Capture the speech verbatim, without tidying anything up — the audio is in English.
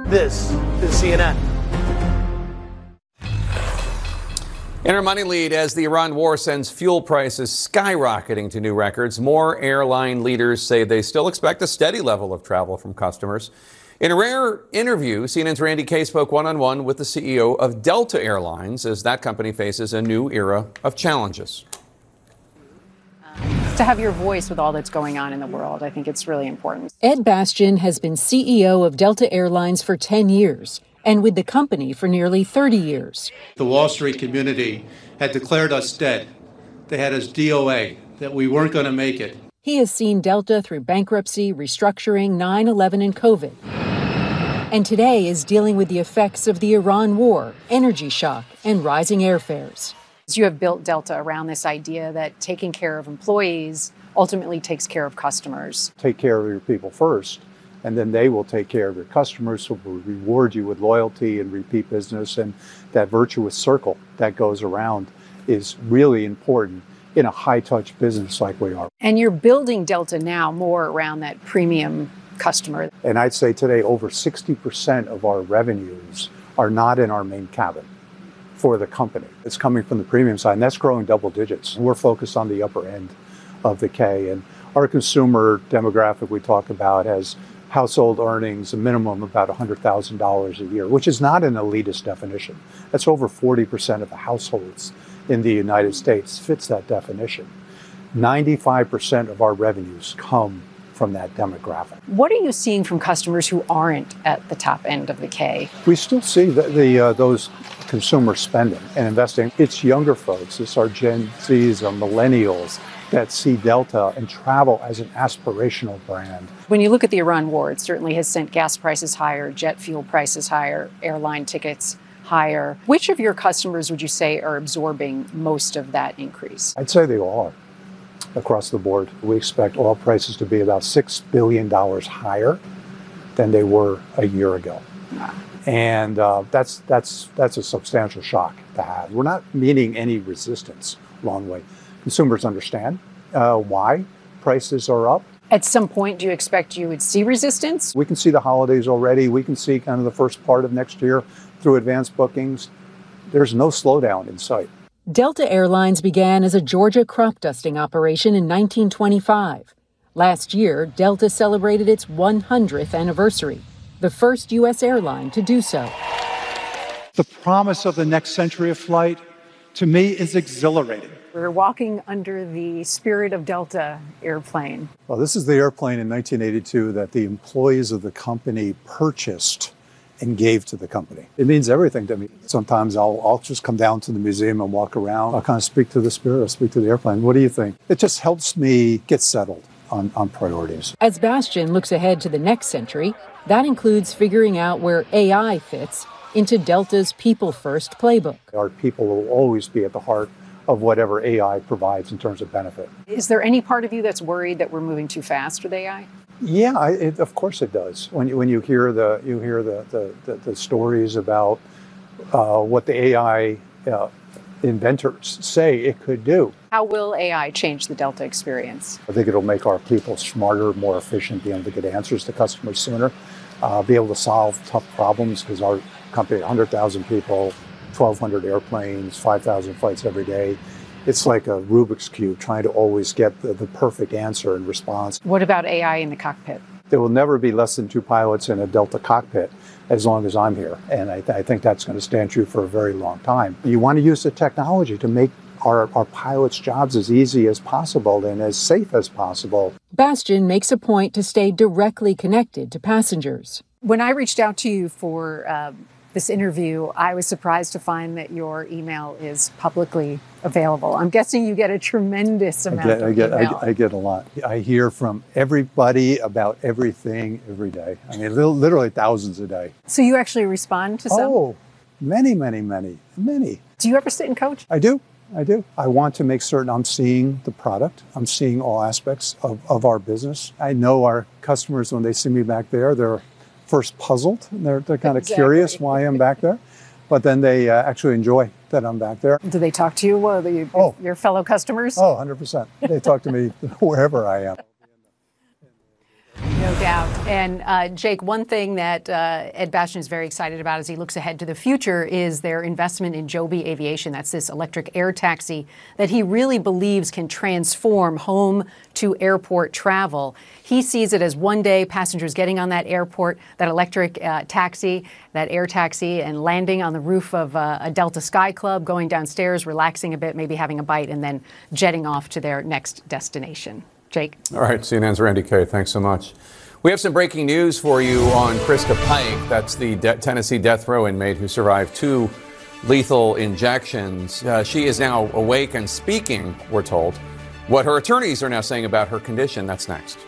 This is C N N. In our money lead, as the Iran war sends fuel prices skyrocketing to new records, more airline leaders say they still expect a steady level of travel from customers. In a rare interview, C N N's Randy Kaye spoke one-on-one with the C E O of Delta Airlines as that company faces a new era of challenges. To have your voice with all that's going on in the world, I think it's really important. Ed Bastian has been C E O of Delta Airlines for ten years. And with the company for nearly thirty years. The Wall Street community had declared us dead. They had us D O A, that we weren't going to make it. He has seen Delta through bankruptcy, restructuring, nine eleven, and COVID. And today is dealing with the effects of the Iran war, energy shock, and rising airfares. You have built Delta around this idea that taking care of employees ultimately takes care of customers. Take care of your people first. And then they will take care of your customers, who will reward you with loyalty and repeat business. And that virtuous circle that goes around is really important in a high-touch business like we are. And you're building Delta now more around that premium customer. And I'd say today over sixty percent of our revenues are not in our main cabin for the company. It's coming from the premium side, and that's growing double digits. We're focused on the upper end of the K. And our consumer demographic we talk about has household earnings, a minimum of about one hundred thousand dollars a year, which is not an elitist definition. That's over forty percent of the households in the United States fits that definition. ninety-five percent of our revenues come from that demographic. What are you seeing from customers who aren't at the top end of the K? We still see the, the uh, those consumer spending and investing. It's younger folks, it's our Gen Zs, our millennials, that see Delta and travel as an aspirational brand. When you look at the Iran war, it certainly has sent gas prices higher, jet fuel prices higher, airline tickets higher. Which of your customers would you say are absorbing most of that increase? I'd say they all are across the board. We expect oil prices to be about six billion dollars higher than they were a year ago. Wow. And uh, that's, that's, that's a substantial shock to have. We're not meeting any resistance along the way. Consumers understand uh, why prices are up. At some point, do you expect you would see resistance? We can see the holidays already. We can see kind of the first part of next year through advanced bookings. There's no slowdown in sight. Delta Airlines began as a Georgia crop dusting operation in nineteen twenty-five. Last year, Delta celebrated its one hundredth anniversary, the first U S airline to do so. The promise of the next century of flight, to me, is exhilarating. We're walking under the Spirit of Delta airplane. Well, this is the airplane in nineteen eighty-two that the employees of the company purchased and gave to the company. It means everything to me. Sometimes I'll, I'll just come down to the museum and walk around. I'll kind of speak to the Spirit, I'll speak to the airplane. What do you think? It just helps me get settled on, on priorities. As Bastian looks ahead to the next century, that includes figuring out where A I fits into Delta's people-first playbook. Our people will always be at the heart of whatever A I provides in terms of benefit. Is there any part of you that's worried that we're moving too fast with A I? Yeah, I, it, of course it does. When you, when you hear the you hear the the, the, the stories about uh, what the A I uh, inventors say it could do. How will A I change the Delta experience? I think it'll make our people smarter, more efficient, be able to get answers to customers sooner, uh, be able to solve tough problems because our company, one hundred thousand people, twelve hundred airplanes, five thousand flights every day. It's like a Rubik's Cube, trying to always get the, the perfect answer and response. What about A I in the cockpit? There will never be less than two pilots in a Delta cockpit as long as I'm here. And I, th- I think that's going to stand true for a very long time. You want to use the technology to make our, our pilots' jobs as easy as possible and as safe as possible. Bastian makes a point to stay directly connected to passengers. When I reached out to you for uh, this interview, I was surprised to find that your email is publicly available. I'm guessing you get a tremendous amount I get, of I get, email. I, I get a lot. I hear from everybody about everything every day. I mean, literally thousands a day. So you actually respond to some? Oh, many, many, many, many. Do you ever sit and coach? I do. I do. I want to make certain I'm seeing the product. I'm seeing all aspects of, of our business. I know our customers, when they see me back there, they're first puzzled. They're, they're kind of exactly. curious why I'm back there. But then they uh, actually enjoy that I'm back there. Do they talk to you, uh, the, oh. your fellow customers? Oh, one hundred percent. They talk to me wherever I am. No doubt. And uh, Jake, one thing that uh, Ed Bastian is very excited about as he looks ahead to the future is their investment in Joby Aviation. That's this electric air taxi that he really believes can transform home to airport travel. He sees it as one day passengers getting on that airport, that electric uh, taxi, that air taxi, and landing on the roof of uh, a Delta Sky Club, going downstairs, relaxing a bit, maybe having a bite, and then jetting off to their next destination. Jake. All right, C N N's Randy Kay, thanks so much. We have some breaking news for you on Krista Pike. That's the de- Tennessee death row inmate who survived two lethal injections. Uh, she is now awake and speaking, we're told. What her attorneys are now saying about her condition, that's next.